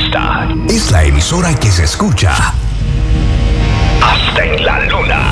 Esta es la emisora que se escucha hasta en la luna.